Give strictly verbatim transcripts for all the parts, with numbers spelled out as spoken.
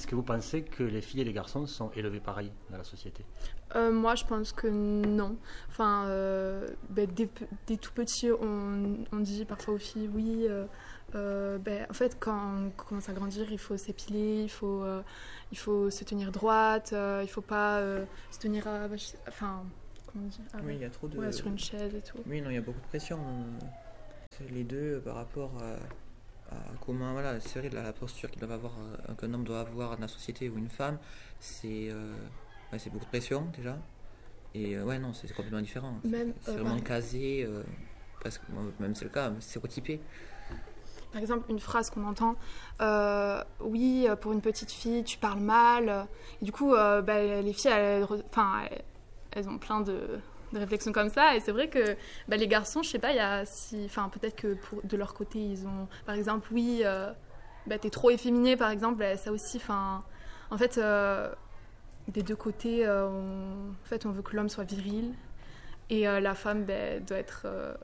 Est-ce que vous pensez que les filles et les garçons sont élevés pareil dans la société ? euh, Moi, je pense que non. Enfin, euh, ben, dès, dès tout petit, on, on dit parfois aux filles, oui, euh, euh, ben, en fait, quand on commence à grandir, il faut s'épiler, il faut, euh, il faut se tenir droite, euh, il ne faut pas euh, se tenir à... Enfin, comment on dit ah, Oui, il y a trop de... Ouais, sur une chaise et tout. Oui, non, il y a beaucoup de pression. C'est les deux par rapport à... Comment, voilà, c'est vrai, la, la posture qu'ils doivent avoir, euh, qu'un homme doit avoir dans la société ou une femme, c'est, euh, ouais, c'est beaucoup de pression déjà. Et euh, ouais, non, c'est, c'est complètement différent. Même, c'est euh, vraiment pareil. casé, euh, presque, même c'est le cas, c'est retypé. Par exemple, une phrase qu'on entend, euh, oui, pour une petite fille, tu parles mal. Et du coup, euh, bah, les filles, elles, enfin, elles, elles ont plein de. de réflexions comme ça, et c'est vrai que bah, les garçons, je sais pas, il y a si, enfin peut-être que pour, de leur côté ils ont, par exemple, oui, euh, bah, t'es trop efféminé, par exemple, bah, ça aussi, enfin, en fait, euh, des deux côtés, euh, on, en fait, on veut que l'homme soit viril, et euh, la femme bah, doit être, euh,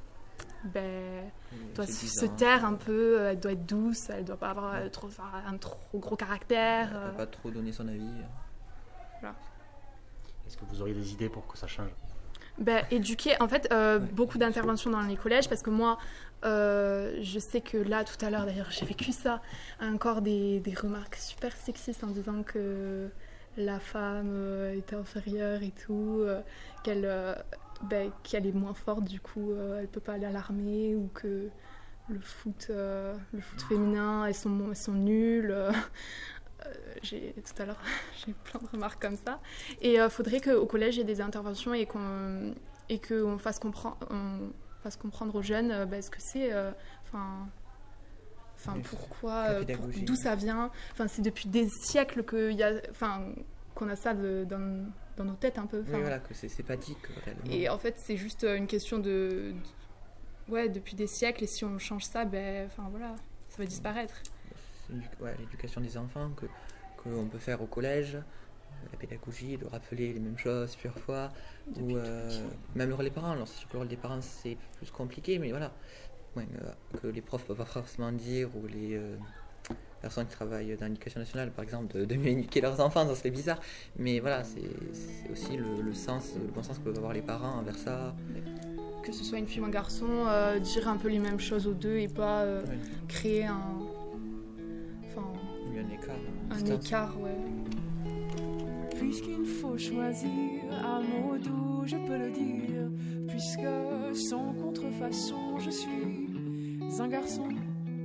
bah, Oui, doit c'est se bizarre, taire hein. un peu, elle doit être douce, elle doit pas avoir trop, un trop gros caractère. Elle ne euh, peut pas trop donner son avis. voilà. Est-ce que vous auriez des idées pour que ça change ? Ben, éduquer, en fait, euh, Ouais. beaucoup d'interventions dans les collèges, parce que moi, euh, je sais que là, tout à l'heure, d'ailleurs, j'ai vécu ça, encore des, des remarques super sexistes en disant que la femme euh, était inférieure et tout, euh, qu'elle, euh, ben, qu'elle est moins forte, du coup, euh, elle peut pas aller à l'armée, ou que le foot, euh, le foot féminin, elles sont, elles sont nulles. euh, Euh, j'ai, tout à l'heure, j'ai plein de remarques comme ça. Et il euh, faudrait qu'au collège, il y ait des interventions et qu'on, et qu'on fasse, comprendre, on fasse comprendre aux jeunes euh, bah, ce que c'est, enfin, euh, Oui, pourquoi, la euh, pour, pédagogie. d'où ça vient. C'est depuis des siècles que y a, qu'on a ça de, dans, dans nos têtes un peu. Oui, voilà, que c'est, c'est pas dit que réellement. Et en fait, c'est juste une question de, de... Ouais, depuis des siècles, et si on change ça, ben, enfin, voilà, ça va disparaître. C'est ouais, l'éducation des enfants que, qu'on peut faire au collège, la pédagogie, de rappeler les mêmes choses plusieurs fois, ou euh, même le rôle des parents. Alors c'est sûr que le rôle des parents c'est plus compliqué, mais voilà, ouais, euh, que les profs peuvent pas forcément dire, ou les euh, personnes qui travaillent dans l'éducation nationale par exemple, de, de mieux éduquer leurs enfants, ça serait bizarre, mais voilà, c'est, c'est aussi le, le sens, le bon sens que peuvent avoir les parents envers ça. Que ce soit une fille ou un garçon, euh, dire un peu les mêmes choses aux deux et pas euh, Ouais. créer un... Enfin, Il y a un écart. un distance. écart, ouais. Puisqu'il faut choisir un mot doux, je peux le dire. Puisque sans contrefaçon, je suis un garçon.